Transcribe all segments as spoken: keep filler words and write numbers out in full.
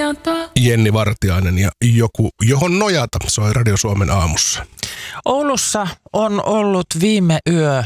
nojata. Jenni Vartiainen ja joku, johon nojata, soi Radio Suomen aamussa. Oulussa on ollut viime yö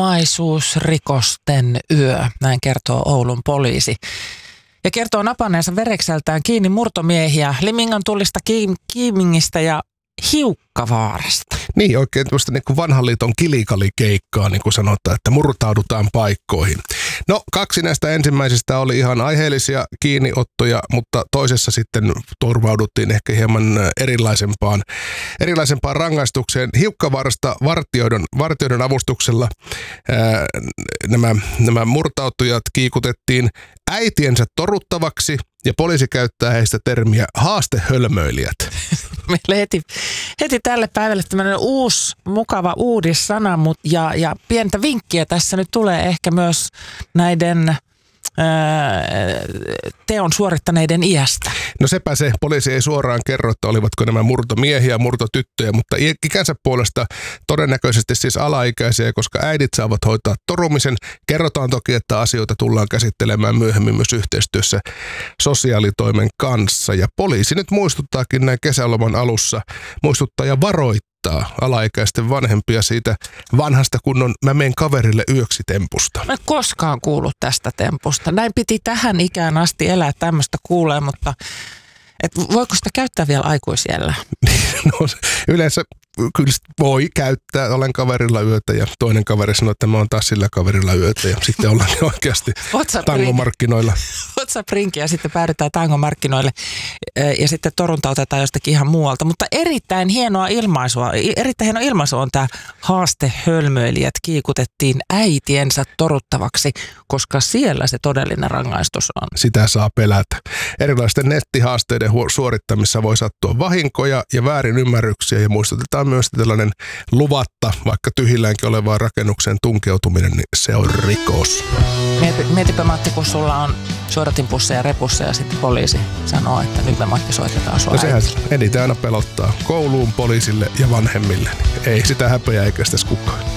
omaisuusrikosten yö, näin kertoo Oulun poliisi. Ja kertoo napaneensa verekseltään kiinni murtomiehiä Limingan tullista Kiimingistä ja Hiukkavaarasta. Niin, oikein tuosta niin kuin vanhan liiton kilikalikeikkaa, niin kuin sanotaan, että murtaudutaan paikkoihin. No, kaksi näistä ensimmäisistä oli ihan aiheellisia kiinniottoja, mutta toisessa sitten turvauduttiin ehkä hieman erilaisempaan, erilaisempaan rangaistukseen. Hiukkavaarasta vartijoiden, vartijoiden avustuksella ää, nämä, nämä murtautujat kiikutettiin äitiensä toruttavaksi, ja poliisi käyttää heistä termiä haastehölmöilijät. Meille heti, heti tälle päivälle tämmöinen uusi, mukava uudissana, mut ja, ja pientä vinkkiä tässä nyt tulee ehkä myös näiden ää, teon suorittaneiden iästä. No sepä se, poliisi ei suoraan kerro, että olivatko nämä murtomiehiä, murtotyttöjä, mutta ikänsä puolesta todennäköisesti siis alaikäisiä, koska äidit saavat hoitaa torumisen. Kerrotaan toki, että asioita tullaan käsittelemään myöhemmin myös yhteistyössä sosiaalitoimen kanssa. Ja poliisi nyt muistuttaakin näin kesäloman alussa, muistuttaa ja varoittaa alaikäisten vanhempia siitä vanhasta kunnon mä menen kaverille yöksi tempusta. Mä en koskaan kuullut tästä tempusta. Näin piti tähän ikään asti elää, tämmöistä kuulee, mutta et voiko sitä käyttää vielä aikuisiellä? No, yleensä kyllä voi käyttää, olen kaverilla yötä ja toinen kaveri sanoo, että mä oon taas sillä kaverilla yötä ja sitten ollaan oikeasti tangomarkkinoilla. WhatsApp-rinki ja sitten päädytään tangomarkkinoille ja sitten torunta otetaan jostakin ihan muualta. Mutta erittäin hienoa ilmaisua, erittäin hieno ilmaisu on tämä haastehölmöilijät kiikutettiin äitiensä toruttavaksi, koska siellä se todellinen rangaistus on. Sitä saa pelätä. Erilaisten nettihaasteiden suorittamissa voi sattua vahinkoja ja väärinymmärryksiä ja muistutetaan myös tällainen luvatta, vaikka tyhjilläänkin olevaan rakennukseen tunkeutuminen, niin se on rikos. Mieti, mietipä Matti, kun sulla on suodatinpusseja repussa ja sitten poliisi sanoo, että nyt me Matti soitetaan sua. No sehän eniten aina pelottaa kouluun, poliisille ja vanhemmille. Ei sitä häpeää eikä sitä kukaan.